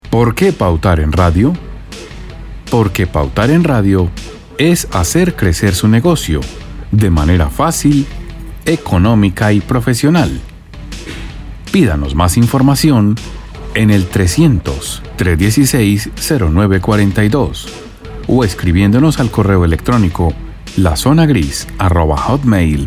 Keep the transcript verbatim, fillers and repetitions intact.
¿Por qué pautar en radio? Porque pautar en radio es hacer crecer su negocio de manera fácil, económica y profesional. Pídanos más información en el trescientos, trescientos dieciséis, cero nueve cuarenta y dos o escribiéndonos al correo electrónico lazonagris arroba hotmail